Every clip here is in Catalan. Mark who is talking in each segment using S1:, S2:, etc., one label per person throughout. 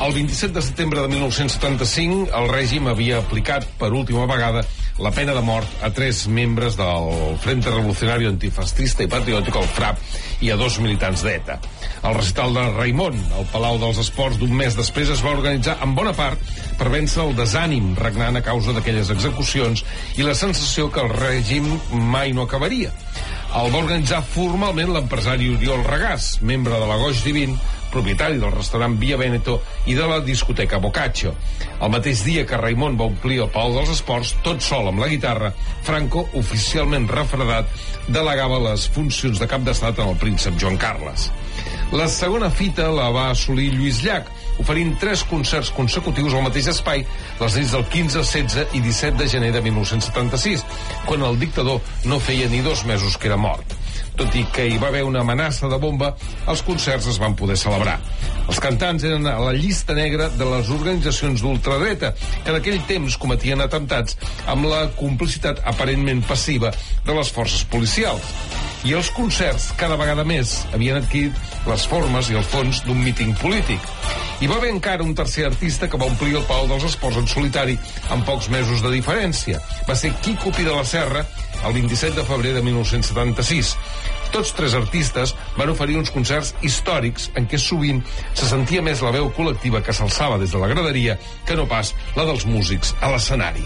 S1: El 27 de setembre de 1975, el règim havia aplicat per última vegada la pena de mort a 3 membres del Frente Revolucionario Antifascista i Patriótico, el FRAP, i a 2 militants d'ETA. El recital de Raimon, al Palau dels Esports, d'un mes després, es va organitzar en bona part per vèncer el desànim regnant a causa d'aquelles execucions i la sensació que el règim mai no acabaria. El va organitzar formalment l'empresari Oriol Regàs, membre de la Goix Divin, propietari del restaurant Via Veneto i de la discoteca Boccaccio. El mateix dia que Raimon va omplir el Palau dels Esports, tot sol amb la guitarra, Franco, oficialment refredat, delegava les funcions de cap d'estat en el príncep Joan Carles. La segona fita la va assolir Lluís Llach, oferint 3 concerts consecutius al mateix espai les nits del 15, 16 i 17 de gener de 1976, quan el dictador no feia ni 2 mesos que era mort. Tot i que hi va haver una amenaça de bomba, els concerts es van poder celebrar. Els cantants eren a la llista negra de les organitzacions d'ultradreta, que en aquell temps cometien atemptats amb la complicitat aparentment passiva de les forces policials. I els concerts, cada vegada més, havien adquirit les formes i el fons d'un míting polític. Hi va haver encara un tercer artista que va omplir el Palau dels Esports en solitari amb pocs mesos de diferència. Va ser Quico Pi de la Serra, el 27 de febrer de 1976. Tots 3 artistes van oferir uns concerts històrics en què sovint se sentia més la veu col·lectiva que s'alçava des de la graderia que no pas la dels músics a l'escenari.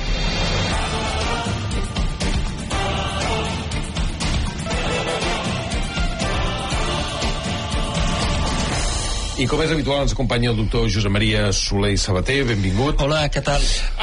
S1: I com és habitual ens acompanya el doctor Josep Maria Soler i Sabater, benvingut.
S2: Hola, què tal?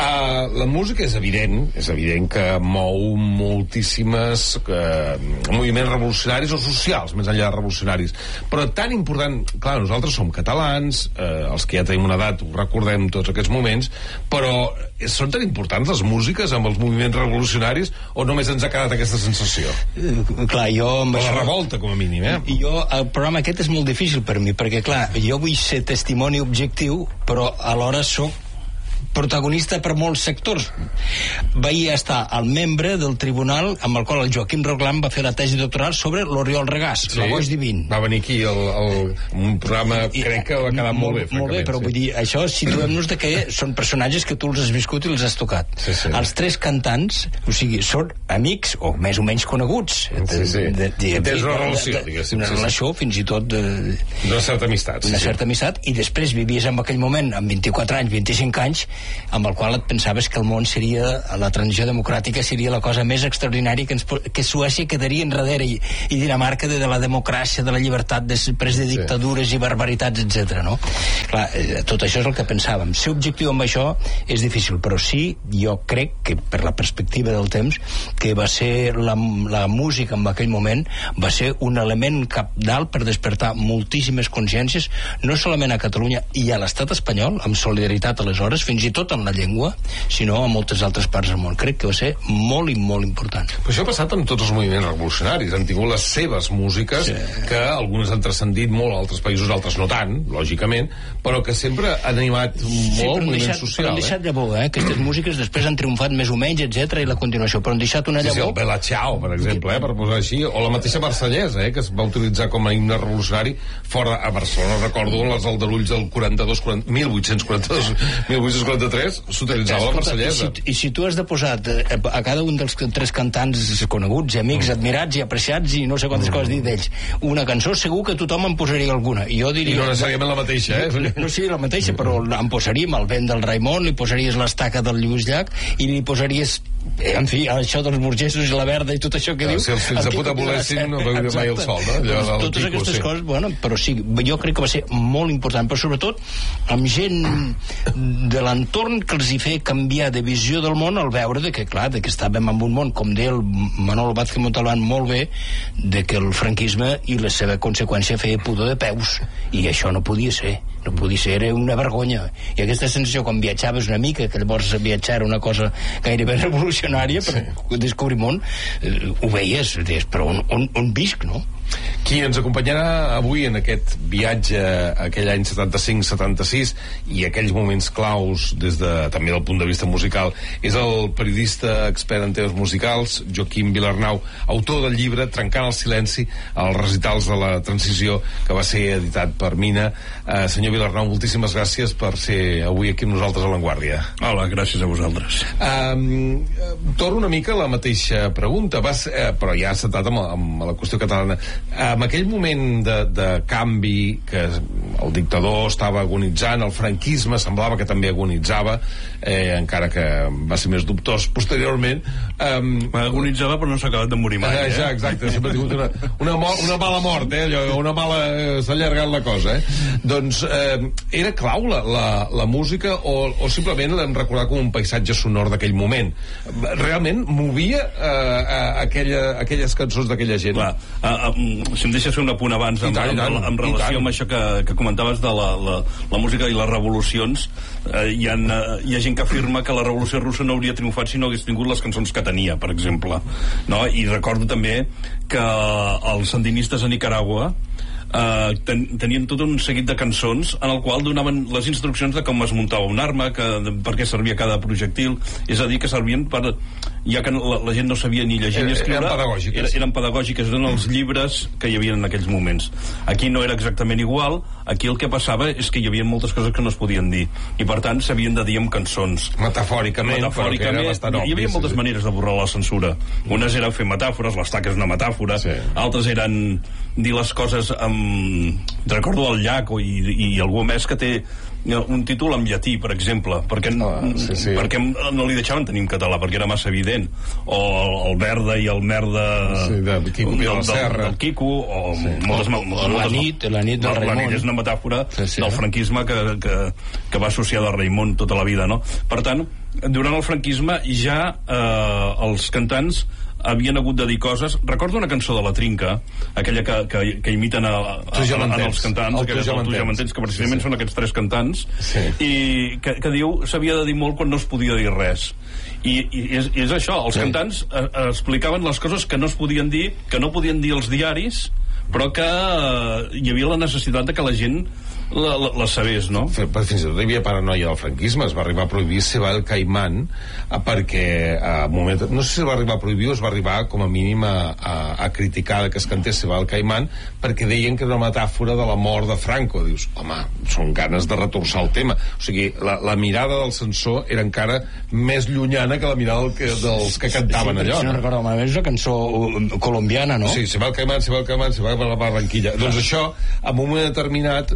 S1: La música és evident que mou moltíssimes moviments revolucionaris o socials, més enllà de revolucionaris. Però tan important, clar, nosaltres som catalans, els que ja tenim una edat ho recordem tots aquests moments, però són tan importants les músiques amb els moviments revolucionaris o només ens ha quedat aquesta sensació?
S2: Clar, jo...
S1: O la revolta, com a mínim,
S2: Jo, el programa aquest és molt difícil per mi, perquè, clar, jo vull ser testimoni objectiu, però alhora soc protagonista per molts sectors. Vaig estar al membre del tribunal amb el qual el Joaquim Roclam va fer la tesi doctoral sobre l'Oriol Regàs, la Goix Divin.
S1: Va venir aquí un programa, crec que va quedar molt bé.
S2: Molt bé, però vull dir, això situem-nos de que són personatges que tu els has viscut i els has tocat. Els 3 cantants, o sigui, són amics o més o menys coneguts.
S1: Tens una relació, diguéssim.
S2: Una relació, fins i tot...
S1: D'una certa amistat.
S2: Una certa amistat, i després vivies en aquell moment, amb 24 anys, 25 anys, amb el qual et pensaves que el món seria, la transició democràtica seria la cosa més extraordinària, que Suècia quedaria enrere i Dinamarca de la democràcia, de la llibertat després de dictadures i barbaritats, etc. No? Clar, tot això és el que pensàvem. Ser objectiu amb això és difícil, però sí, jo crec que per la perspectiva del temps, que va ser la música en aquell moment va ser un element cabdal per despertar moltíssimes consciències, no solament a Catalunya i a l'estat espanyol, amb solidaritat aleshores, fins i tot en la llengua, sinó a moltes altres parts del món. Crec que va ser molt i molt important.
S1: Però això ha passat amb tots els moviments revolucionaris. Han tingut les seves músiques, que algunes han transcendit molt a altres països, altres no tant, lògicament, però que sempre han animat molt el moviment social.
S2: Però han deixat llavor, aquestes músiques després han triomfat més o menys, etc i la continuació, però han deixat una llavor...
S1: el Bella Ciao, per exemple, per posar així, o la mateixa Marsellesa, que es va utilitzar com a himne revolucionari fora a Barcelona. Recordo les aldarulls del 1843 s'utilitzava la Marsellesa.
S2: I si tu has de posar a cada un dels 3 cantants coneguts, amics, admirats i apreciats i no sé quantes coses dir d'ells, una cançó, segur que tothom en posaria alguna. Jo diria...
S1: I no necessàriament la mateixa,
S2: No sigui la mateixa, però en posaríem el vent del Raimon, li posaries l'estaca del Lluís Llach i li posaries, en fi, això dels burgesos i la verda i tot això que diu...
S1: Si els fills de puta volessin, no veuria mai el sol, no?
S2: Totes aquestes coses, bueno, però sí, jo crec que va ser molt important, però sobretot amb gent de l'entorn que els hi feia canviar de visió del món al veure que, clar, que estàvem en un món, com deia el Manolo Vázquez Montalbán molt bé, de que el franquisme i la seva conseqüència feia pudor de peus, i això no podia ser, era una vergonya. I aquesta sensació quan viatjaves una mica, que llavors viatjar era una cosa gairebé revolucionària per descobrir món, ho veies, però on visc, no?
S1: Qui ens acompanyarà avui en aquest viatge aquell any 75-76 i aquells moments claus també del punt de vista musical és el periodista expert en temes musicals Joaquim Vilarnau, autor del llibre Trencant el silenci, els recitals de la transició, que va ser editat per Mina. Senyor Vilarnau, moltíssimes gràcies per ser avui aquí amb nosaltres a L'Avantguàrdia.
S3: Hola, gràcies a vosaltres.
S1: Torno una mica a la mateixa pregunta, però ja centrat amb la qüestió catalana. En aquell moment de canvi, que el dictador estava agonitzant, el franquisme semblava que també agonitzava, encara que va ser més dubtós posteriorment.
S3: Agonitzava però no s'ha acabat de morir mai.
S1: Exacte, sempre ha tingut una mala mort, s'ha allargat la cosa. Doncs era clau la música o simplement l'hem recordat com un paisatge sonor d'aquell moment? Realment movia aquelles cançons d'aquella gent?
S3: Clar, si em deixes fer un apunt abans en relació amb això que comentaves de la música i les revolucions, hi ha gent que afirma que la revolució russa no hauria triomfat si no hagués tingut les cançons que tenia, per exemple, no? I recordo també que els sandinistes a Nicaragua tenien tot un seguit de cançons en el qual donaven les instruccions de com es muntava una arma, per què servia cada projectil, és a dir, que servien per, ja que la gent no sabia ni llegir ni escriure, eren pedagògiques, eren els llibres que hi havia en aquells moments. Aquí no era exactament igual, aquí el que passava és que hi havia moltes coses que no es podien dir, i per tant s'havien de dir amb cançons.
S1: Metafòricament, però que era bastant obvi.
S3: Hi havia moltes maneres de borrar la censura. Unes eren fer metàfores, l'estaca és una metàfora, altres eren dir les coses recordo el llac i algú més que té un títol en llatí, per exemple, perquè perquè no li deixaven tenir en català, perquè era massa evident, o el Verda i el Merda
S1: del Quico i de la Serra,
S3: del Quico, o
S2: la nit del Raimon.
S3: La nit és una metàfora del franquisme que va associar a Raimon tota la vida, no? Per tant, durant el franquisme ja els cantants havien hagut de dir coses. Recordo una cançó de La Trinca, aquella que imiten en els cantants, el Tujamantens, que precisament són aquests tres cantants, i que diu s'havia de dir molt quan no es podia dir res. I és això, els cantants explicaven les coses que no es podien dir, que no podien dir els diaris, però que hi havia la necessitat de que la gent la sabés, no?
S1: Fins i tot hi havia paranoia del franquisme, es va arribar a prohibir Seba el Caimán, perquè no sé si es va arribar a prohibir o es va arribar com a mínim a criticar que es cantés Seba el Caimán, perquè deien que era una metàfora de la mort de Franco. Dius, home, són ganes de retorçar el tema. O sigui, la mirada del censor era encara més llunyana que la mirada dels que cantaven allò.
S2: Si no recordo malament, és una cançó colombiana, no?
S1: Sí, Seba el Caimán, se va a la Barranquilla. Doncs això, en un moment determinat,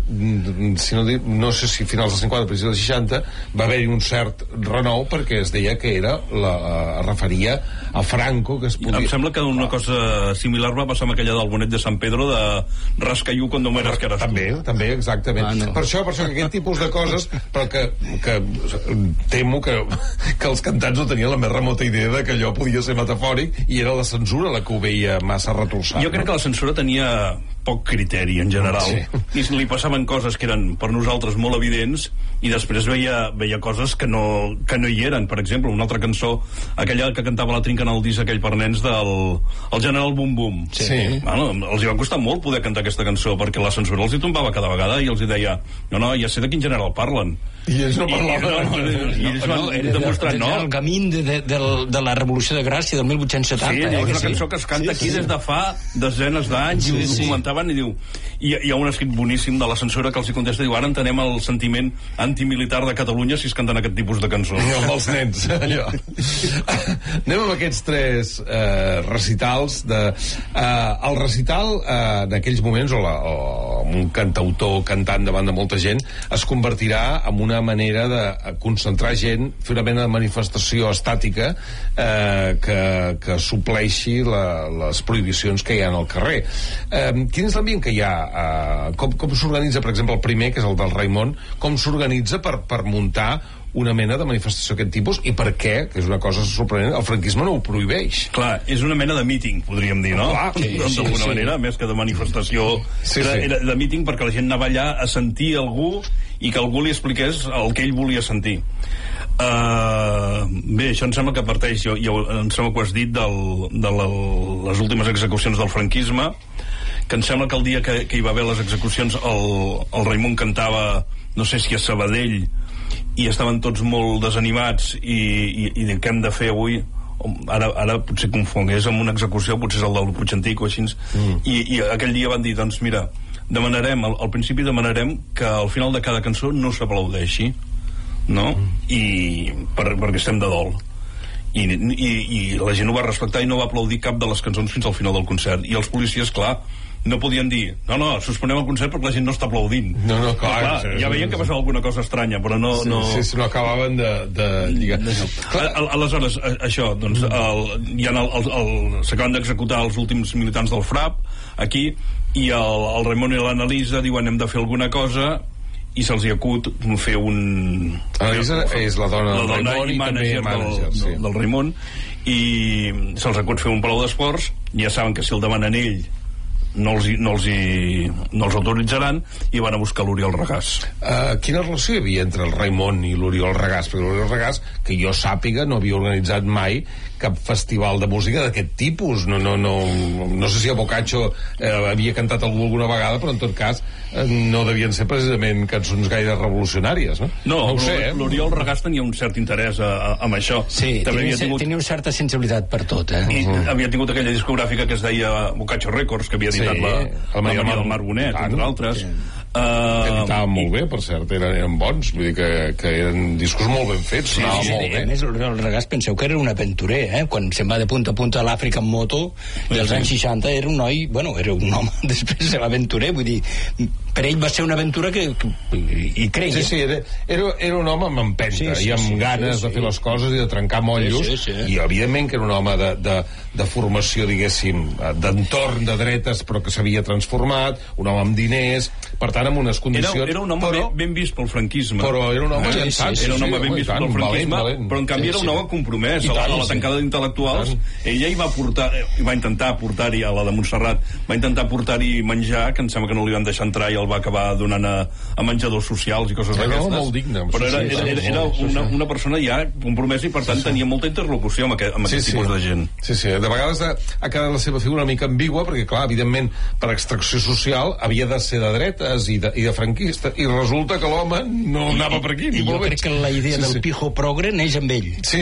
S1: no sé si finals dels 50, principis dels 60, va haver-hi un cert renou perquè es deia que es referia a Franco, que es podia...
S3: Em sembla que una cosa similar va passar amb aquella del Bonet de San Pedro de rascaiu quan no m'eres que eres tu.
S1: També, exactament. Per això que aquest tipus de coses, però que temo que els cantants no tenien la més remota idea de que allò podia ser metafòric, i era la censura la que ho veia massa retorçat.
S3: Jo crec que la censura tenia poc criteri en general, i li passaven coses que eren per nosaltres molt evidents i després veia coses que no hi eren. Per exemple, una altra cançó, aquella que cantava La Trinca en el disc aquell per nens del General Bum Bum. Bueno, els hi va costar molt poder cantar aquesta cançó perquè la censura els hi tombava cada vegada i els hi deia, no, ja sé de quin general parlen.
S1: I ells no parlaven.
S3: I ells van demostrar, no.
S2: El Gamín de la Revolució de Gràcia del 1870.
S3: Sí, és una cançó que es canta aquí des de fa desenes d'anys, i ho documentaven, i diu... Hi ha un escrit boníssim de la censura que els hi contesta, diu, ara entenem el sentiment antimilitar de Catalunya si es canten aquest tipus de cançons.
S1: No, amb els nens, allò. Anem amb aquests tres recitals. El recital, en aquells moments, o un cantautor cantant davant de molta gent, es convertirà en una manera de concentrar gent, fer una mena de manifestació estàtica que supleixi les prohibicions que hi ha al carrer. Quin és l'ambient que hi ha? Com s'organitza, per exemple, el primer, que és el del Raimon, com s'organitza per muntar una mena de manifestació d'aquest tipus, i per què, que és una cosa sorprenent, el franquisme no ho prohibeix?
S3: Clar, és una mena de míting, podríem dir, no? D'alguna manera, més que de manifestació. Era de míting perquè la gent anava allà a sentir algú i que algú li expliqués el que ell volia sentir. Bé, això em sembla que parteix, em sembla que ho has dit, de les últimes execucions del franquisme, que em sembla que el dia que hi va haver les execucions el Raimon cantava, no sé si a Sabadell, i estaven tots molt desanimats i què hem de fer avui? Ara potser confongués amb una execució, potser és el del Puig Antic o així, i aquell dia van dir, doncs mira, al principi demanarem que al final de cada cançó no s'aplaudeixi, no? I perquè estem de dol. I la gent ho va respectar i no va aplaudir cap de les cançons fins al final del concert. I els policies, clar, no podien dir no, suspenem el concert perquè la gent no està aplaudint.
S1: No, clar,
S3: ja veien que passava alguna cosa estranya, però no...
S1: Sí, no acabaven de lligar.
S3: Aleshores, això, doncs, s'acaben d'executar els últims militants del FRAP, aquí, i el Raimon i l'Analisa diuen hem de fer alguna cosa, i se'ls hi acut fer un...
S1: Analisa és la dona del Raimon i també mànager
S3: del Raimon, i se'ls acut fer un palau d'esports, ja saben que si el demanen ell no els autoritzaran, i van a buscar l'Oriol Regàs.
S1: Quina relació hi havia entre el Raimon i l'Oriol Regàs? Perquè l'Oriol Regàs, que jo sàpiga, no havia organitzat mai cap festival de música d'aquest tipus. No sé si a Boccaccio havia cantat alguna vegada, però en tot cas no devien ser precisament cançons gaire revolucionàries, no?
S3: No ho sé, l'Oriol Regàs tenia un cert interès amb això.
S2: Sí, tenia una certa sensibilitat per tot,
S3: I havia tingut aquella discogràfica que es deia Boccaccio Records, que havia editat la Maria del Mar Bonet, entre altres.
S1: Que editaven molt bé, per cert, eren bons, vull dir que eren discos molt ben fets, sonava molt bé.
S2: A més, el Regàs, penseu que era un aventurer, quan se'n va de punta a punta a l'Àfrica en moto, dels anys 60 era un noi, era un home, després se va aventurer, vull dir, per ell va ser una aventura que hi creia.
S1: Sí, era un home amb empenta i amb ganes de fer les coses i de trencar motllos, i evidentment que era un home de formació, diguéssim, d'entorn de dretes, però que s'havia transformat, un home amb diners, per tant, amb unes condicions...
S3: Era un home ben vist pel franquisme.
S1: Però era un home llançat.
S3: Era un home ben vist pel franquisme, però en canvi era un home compromès. A la tancada d'intel·lectuals, ella hi va intentar portar-hi, a la de Montserrat, va intentar portar-hi menjar, que em sembla que no li van deixar entrar i el va acabar donant a menjadors socials i coses d'aquestes.
S1: Molt digne.
S3: Però era una persona ja compromesa i, per tant, tenia molta interlocució amb aquest tipus de gent.
S1: Sí, de vegades ha quedat la seva figura una mica ambigua, perquè, clar, evidentment, per extracció social havia de ser de dretes i de franquista, i resulta que l'home no anava per aquí.
S2: I jo crec que la idea del pijo progre neix amb ell.
S1: Sí,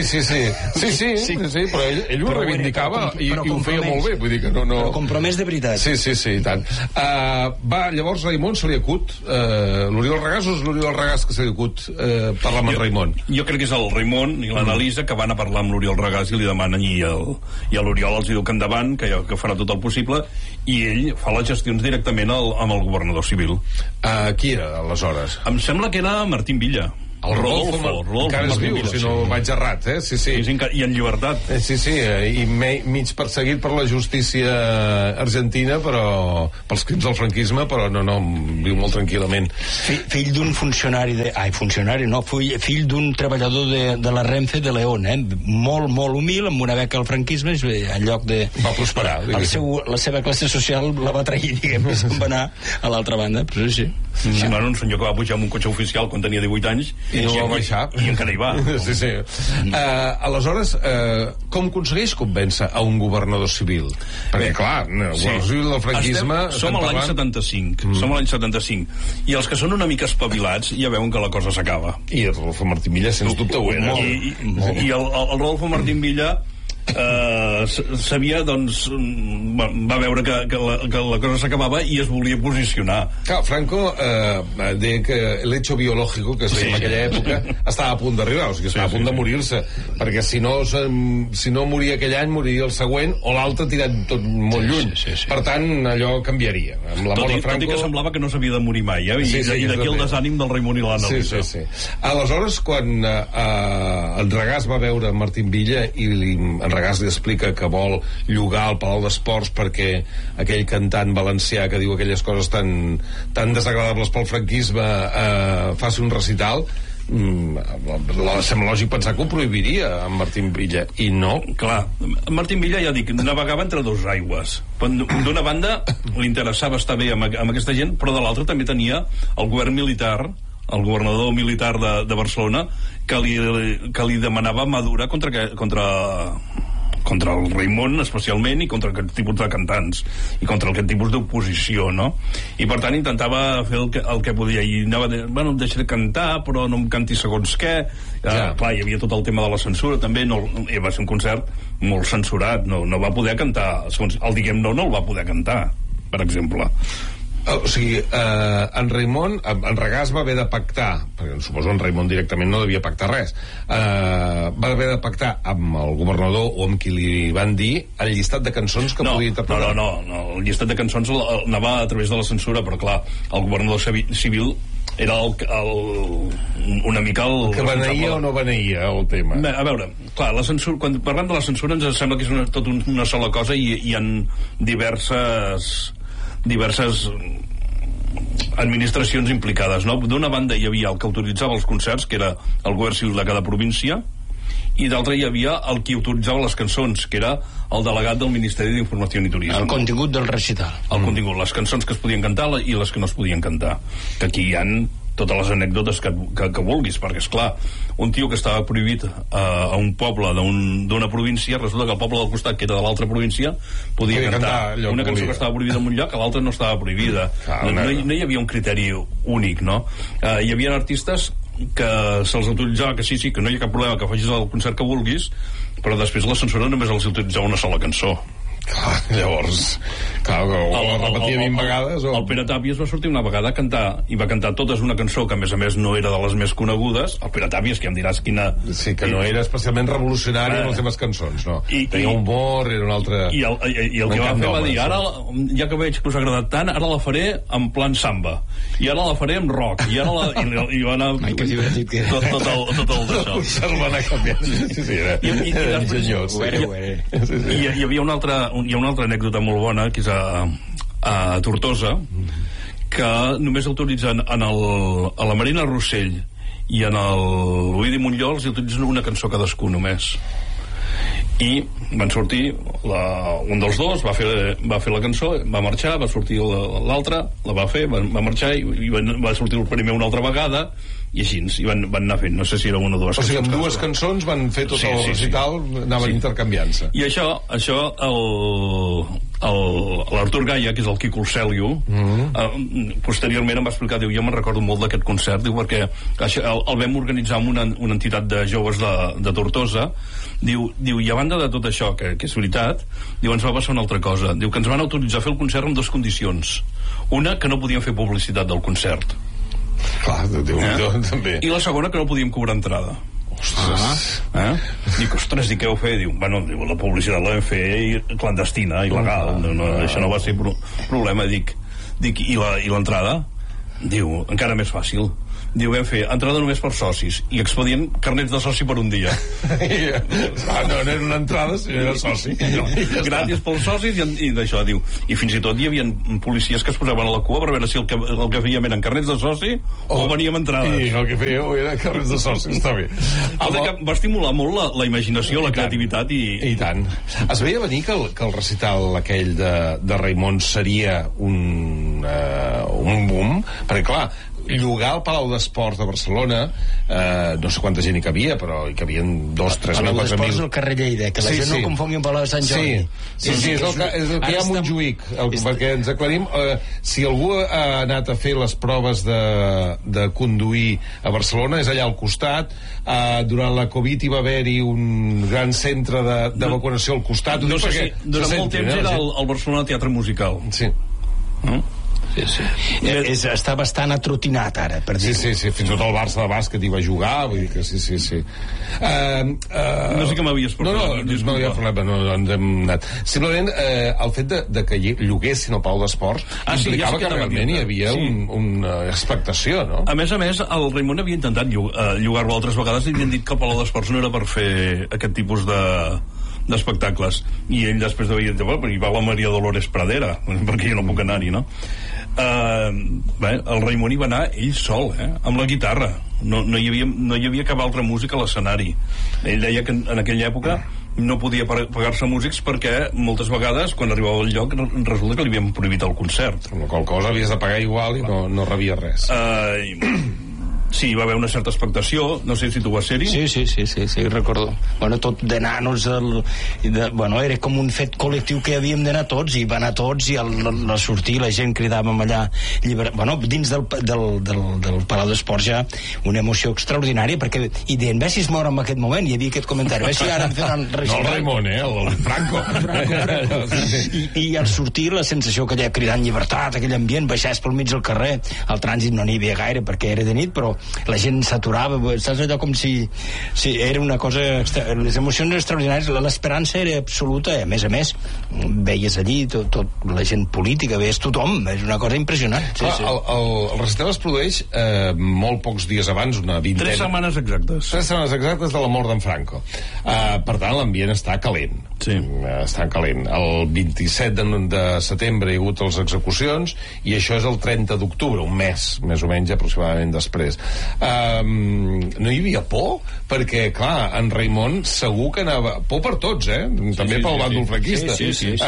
S1: però ell ho reivindicava i ho feia molt bé, vull dir que no...
S2: Però compromès de veritat.
S1: Sí, i tant. Llavors Raimon se li acut l'Oriol Regàs, o és l'Oriol Regàs que se li acut parlar amb el Raimon?
S3: Jo crec que és el Raimon i l'Analisa que van a parlar amb l'Oriol Regàs i li demanen, i l'Oriol els diu que endavant, que farà tot el possible, i ell fa les gestions directament amb el governador civil.
S1: Qui era, aleshores?
S3: Em sembla que era Martín Villa.
S1: El Rodolfo encara és viu, si no vaig errat, Sí.
S3: I en llibertat.
S1: I mig perseguit per la justícia argentina, però pels crims del franquisme, però no, viu molt tranquil·lament.
S2: Fill d'un fill d'un treballador de la Renfe de León, molt, molt humil, amb una beca al franquisme, en lloc de...
S1: Va prosperar.
S2: La seva classe social la va trair, diguem, i se'n va anar a l'altra banda, però sí.
S3: No, un senyor que va pujar amb un cotxe oficial quan tenia 18 anys
S1: i no va baixar.
S3: I encara hi va.
S1: Sí. Aleshores, com aconsegueix convèncer a un governador civil? Perquè, clar, el governador civil del franquisme...
S3: Som a l'any 75. Som a l'any 75. I els que són una mica espavilats ja veuen que la cosa s'acaba.
S1: I el Rodolfo Martín Villa, sens dubte, ho era.
S3: I el Rodolfo Martín Villa sabia, doncs, va veure que la cosa s'acabava i es volia posicionar.
S1: Clar, Franco deia que l'hecho biològico, que es deia en aquella època, estava a punt d'arribar, o sigui, estava a punt de morir-se, perquè si no moria aquell any, moriria el següent, o l'altre tirat tot molt lluny. Per tant, allò canviaria. Amb la mort de Franco...
S3: Tot i que semblava que no s'havia de morir mai, i d'aquí el desànim del Raimon i l'Analisa.
S1: Sí. Aleshores, quan en Regàs va veure Martín Villa i en Regàs li explica que vol llogar el Palau d'Esports perquè aquell cantant valencià que diu aquelles coses tan desagradables pel franquisme faci un recital, sembla lògic pensar que ho prohibiria en Martín Villa, i no.
S3: Clar, Martín Villa, ja dic, navegava entre dos aigües. D'una banda li interessava estar bé amb aquesta gent, però de l'altra també tenia el govern militar, el governador militar de Barcelona, que li demanava Madura contra contra el Raimon especialment i contra aquest tipus de cantants i contra aquest tipus d'oposició, no? I per tant intentava fer el que podia i anava de, bueno, em deixaré cantar però no em canti segons què. Clar, hi havia tot el tema de la censura també, va ser un concert molt censurat, no va poder cantar segons el Diguem No el va poder cantar, per exemple.
S1: O sigui, en Raimon, en Regàs va haver de pactar, perquè suposo en Raimon directament no devia pactar res, va haver de pactar amb el governador o amb qui li van dir el llistat de cançons que podia interpretar.
S3: No, el llistat de cançons anava a través de la censura, però clar, el governador civil era una mica el
S1: que beneïa o no beneïa el tema.
S3: A veure, clar, la censura, quan parlem de la censura ens sembla que és tot una sola cosa i hi ha diverses administracions implicades, no? D'una banda hi havia el que autoritzava els concerts, que era el govern civil de cada província, i d'altra hi havia el que autoritzava les cançons, que era el delegat del Ministeri d'Informació i Turisme.
S2: El contingut del recital.
S3: El contingut, les cançons que es podien cantar i les que no es podien cantar. Que aquí hi ha totes les anècdotes que vulguis, perquè esclar, un tio que estava prohibit a un poble d'una província, resulta que el poble del costat, que era de l'altra província, podia cantar una cançó que estava prohibida en un lloc, a l'altra no estava prohibida. No hi havia un criteri únic, no? Hi havia artistes que se'ls autoritzava que sí, que no hi ha cap problema, que facis el concert que vulguis, però després la censura només els autoritzava una sola cançó.
S1: Clar, llavors o repetia 20 vegades
S3: el Pere Tàpies va sortir una vegada a cantar i va cantar totes una cançó que a més no era de les més conegudes. El Pere Tàpies, que em diràs quina...
S1: Sí, que no era especialment revolucionari en les seves cançons, no? Tenia humor, era un altre...
S3: I el que va fer va dir, ara, ja que veig que us ha agradat tant, ara la faré en plan samba i ara la faré en rock i va anar tot el d'això.
S1: Se'l va anar canviant. Sí, era ingeniós.
S3: I hi havia una altra anècdota molt bona, que és a Tortosa, que només autoritzen a la Marina Rossell i en l'Ovidi Montllor els autoritzen una cançó cadascú només. I van sortir un dels dos va fer la cançó, va marxar, va sortir l'altre, la va fer, va marxar i va sortir el primer una altra vegada i així, i van anar fent, no sé si era una o dues
S1: cançons. O sigui, amb dues cançons van fer tot el recital, anaven intercanviant-se.
S3: I això l'Artur Gaia, que és el Quico Urcelio, posteriorment em va explicar, diu, jo me'n recordo molt d'aquest concert, diu, perquè el vam organitzar amb una entitat de joves de Tortosa, diu, i a banda de tot això, que és veritat, diu, ens va passar una altra cosa, diu que ens van autoritzar a fer el concert amb dues condicions. Una, que no podíem fer publicitat del concert.
S1: Clar, també.
S3: I la segona, que no podíem cobrar entrada. Dic, ostres, què heu fet? Diu, la publicitat la vam fer clandestina, il·legal, això no va ser problema. Dic, i l'entrada? Diu, encara més fàcil. Diu, vam fer entrada només per socis i expedient carnets de soci per un dia.
S1: No era una entrada, sinó era soci.
S3: Gràcies pels socis i d'això, diu. I fins i tot hi havia policies que es posaven a la cua per veure si el que fèiem eren carnets de soci o veníem entrades.
S1: I el que fèieu era carnets de soci, està bé.
S3: Va estimular molt la imaginació, la creativitat i
S1: tant. Es veia venir que el recital aquell de Raimon seria un boom, perquè clar, llogar el Palau d'Esports de Barcelona, no sé quanta gent hi cabia, però hi cabien 2, 3 mil, 4 mil.
S2: Palau d'Esports del carrer Lleida, que la gent no confongui amb Palau de Sant Jordi.
S1: Sí, és el que hi ha a Montjuïc, perquè ens aclarim, si algú ha anat a fer les proves de conduir a Barcelona, és allà al costat. Durant la Covid hi va haver-hi un gran centre de vacunació al costat.
S3: No sé si durant molt temps era el Barcelona Teatre Musical.
S1: Sí.
S2: Està bastant atrotinat ara, per dir.
S1: Sí, fins i tot el Barça de bàsquet hi va jugar, vull dir que sí.
S3: No sé què m'havies
S1: portat. No hi ha problema, no ens hem anat. Simplement, el fet de que lloguessin el Palau d'Esports implicava que realment hi havia una expectació, no?
S3: A més, el Raimon havia intentat llogar-lo altres vegades i havien dit que el Palau d'Esports no era per fer aquest tipus d'espectacles, i ell després devia dir, però hi va la Maria Dolores Pradera, perquè jo no puc anar-hi, no? El Raimon hi va anar ell sol, amb la guitarra. No hi havia cap altra música a l'escenari. Ell deia que en aquella època no podia pagar-se músics perquè moltes vegades quan arribava al lloc resulta que li havien prohibit el concert.
S1: Amb la qual cosa havies de pagar igual i no rebia res.
S3: Sí, hi va haver una certa expectació, no sé si tu vas ser-hi.
S2: Sí, recordo. Bueno, tot de nanos, era com un fet col·lectiu que havíem d'anar tots, i va anar tots, i al sortir la gent cridàvem allà, dins del Palau d'Esports ja una emoció extraordinària, perquè, i deien, ve si es mor en aquest moment, hi havia aquest comentari, ve si ara em faran
S1: no el Raimon, el Franco.
S2: I al sortir la sensació que allà cridant llibertat, aquell ambient, baixaves pel mig del carrer, el trànsit no n'hi havia gaire perquè era de nit, però la gent s'aturava, saps, allò com si era una cosa les emocions extraordinàries, l'esperança era absoluta, a més veies allí tot la gent política, veies tothom, és una cosa impressionant.
S1: El recital es produeix molt pocs dies abans, una vintena.
S3: 3 setmanes exactes
S1: de la mort d'en Franco. Per tant, l'ambient està calent.
S3: Sí.
S1: Està calent. El 27 de setembre hi ha hagut les execucions, i això és el 30 d'octubre, un mes, més o menys aproximadament després. No hi havia por? Perquè, clar, en Raimon segur que anava... Por per tots, també pel bàndol franquista.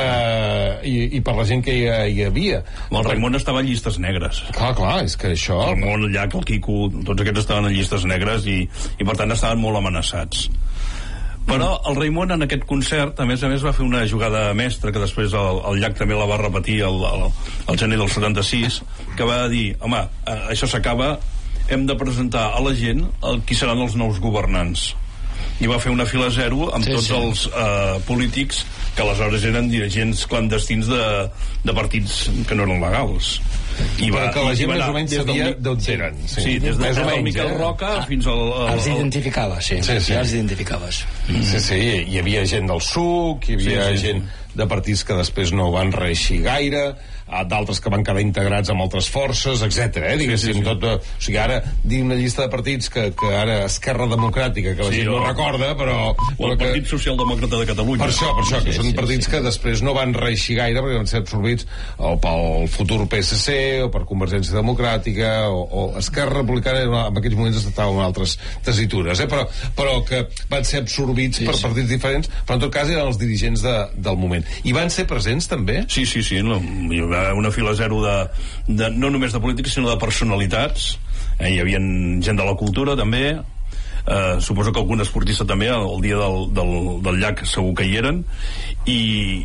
S1: I per la gent que hi havia.
S3: El Raimon estava en llistes negres.
S1: Clar, és que això...
S3: El Món, el Llac, el Quico, tots aquests estaven en llistes negres i per tant estaven molt amenaçats. Però el Raimon en aquest concert a més va fer una jugada mestra que després el Llac també la va repetir el gener del 76, que va dir, home, això s'acaba, hem de presentar a la gent qui seran els nous governants. I va fer una fila zero amb tots els polítics que aleshores eren dirigents clandestins de partits que no eren legals.
S1: Però que la gent més o menys sabia d'on eren.
S3: Sí, des del Miquel Roca fins al...
S2: Els identificaves, ja els identificaves.
S1: Sí, hi havia gent del SUC, hi havia gent de partits que després no van reeixir gaire, d'altres que van quedar integrats amb altres forces, etc. Diguéssim, tot... O sigui, ara, dir una llista de partits que ara Esquerra Democràtica, que la gent no recorda, però...
S3: O el Partit Socialdemòcrata de Catalunya.
S1: Per això, que són partits que després no van reeixir gaire perquè van ser absorbits o pel futur PSC, o per Convergència Democràtica, o Esquerra Republicana, en aquells moments estaven altres tesitures, però que van ser absorbits per partits diferents, però en tot cas eren els dirigents del moment. I van ser presents també?
S3: Sí, hi va una fila zero no només de polítics sinó de personalitats. Hi havia gent de la cultura també, suposo que algun esportista també, el dia del Llac segur que hi eren, i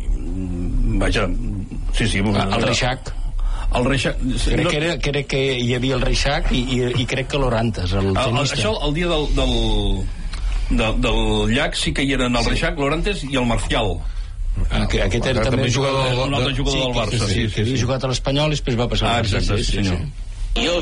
S3: vaja, sí,
S2: el Reixac.
S3: El Reixac...
S2: Crec que hi havia el Reixac i crec que l'Orantes, el tenista.
S3: Això, el dia del Llac sí que hi eren el Reixac, l'Orantes i el Marcial.
S2: Aquest era també
S3: un altre jugador del Barça.
S2: Sí, que havia jugat a l'Espanyol i després va passar al Barça.
S3: Exacte, sí senyor.
S4: Yo